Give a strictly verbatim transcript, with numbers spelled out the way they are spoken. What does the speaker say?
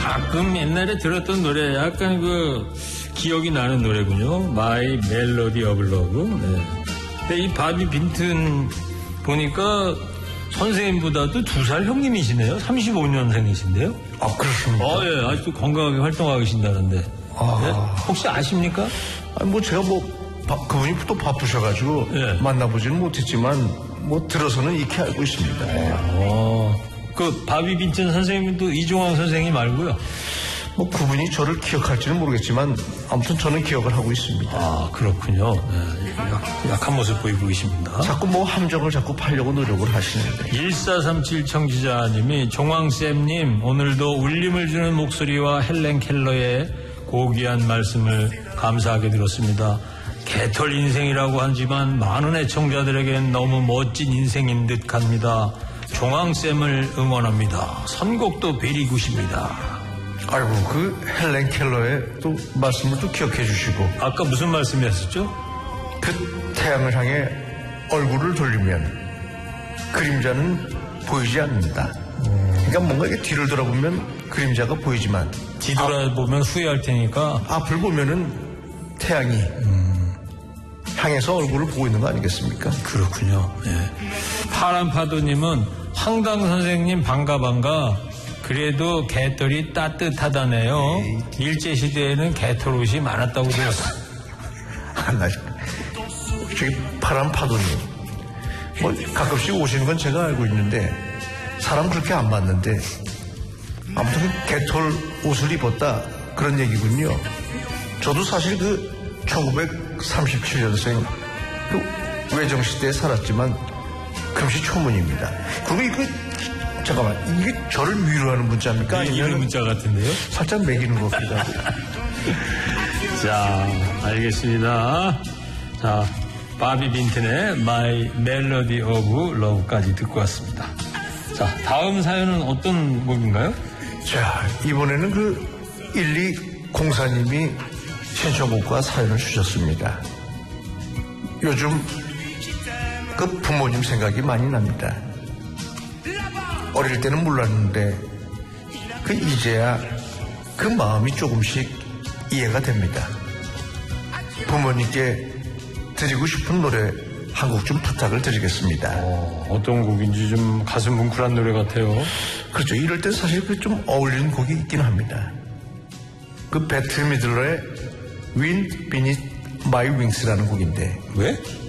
가끔 옛날에 들었던 노래 약간 그 기억이 나는 노래군요. My Melody of Love. 네. 근데 이 바비 빈튼 보니까 선생님보다도 두 살 형님이시네요. 삼십오 년생이신데요. 아, 그렇습니까? 어, 예. 아직도 건강하게 활동하고 계신다는데. 아. 네? 혹시 아십니까? 아니, 뭐 제가 뭐 바, 그분이 또 바쁘셔가지고 예. 만나보지는 못했지만 뭐 들어서는 익히 알고 있습니다. 어, 그 바비 빈튼 선생님도 이종황 선생님 말고요. 뭐 그분이 저를 기억할지는 모르겠지만 아무튼 저는 기억을 하고 있습니다. 아, 그렇군요. 네, 약, 약한 모습 보이고 계십니다. 자꾸 뭐 함정을 자꾸 팔려고 노력을 하시는데. 일사삼칠 청취자님이 종황쌤님 오늘도 울림을 주는 목소리와 헬렌 켈러의 고귀한 말씀을 감사하게 들었습니다. 개털 인생이라고 하지만 많은 애청자들에겐 너무 멋진 인생인 듯합니다. 종황쌤을 응원합니다. 선곡도 베리굿입니다. 아이고, 그 헬렌 켈러의 또 말씀을 또 기억해 주시고. 아까 무슨 말씀이었었죠? 그 태양을 향해 얼굴을 돌리면 그림자는 보이지 않는다. 음. 그러니까 뭔가 이게 뒤를 돌아보면 그림자가 보이지만 뒤돌아보면 앞, 후회할 테니까 앞을 보면은 태양이 음. 향해서 얼굴을 보고 있는 거 아니겠습니까? 그렇군요. 예. 파란 파도님은 황당 선생님 반가 반가. 그래도 개털이 따뜻하다네요. 에이. 일제시대에는 개털 옷이 많았다고 들었어요. 아, 나, 저기 파란 파도님. 뭐, 가끔씩 오시는 건 제가 알고 있는데, 사람 그렇게 안 봤는데, 아무튼 개털 옷을 입었다, 그런 얘기군요. 저도 사실 그 천구백삼십칠 년생 그 외정시대에 살았지만, 금시초문입니다. 그리고 이거, 잠깐만, 이게 저를 위로하는 문자입니까? 아니면 문자 같은데요? 살짝 매기는 것 같기도 하고. 자, 알겠습니다. 자, 바비 빈튼의 My Melody of Love까지 듣고 왔습니다. 자, 다음 사연은 어떤 곡인가요? 자, 이번에는 그 일이공사님이 신청곡과 사연을 주셨습니다. 요즘 그 부모님 생각이 많이 납니다. 어릴 때는 몰랐는데 그 이제야 그 마음이 조금씩 이해가 됩니다. 부모님께 드리고 싶은 노래 한 곡 좀 부탁을 드리겠습니다. 어, 어떤 곡인지 좀 가슴 뭉클한 노래 같아요. 그렇죠. 이럴 때 사실 그 좀 어울리는 곡이 있긴 합니다. 그 배트 미들러의 Wind Beneath My Wings라는 곡인데. 왜?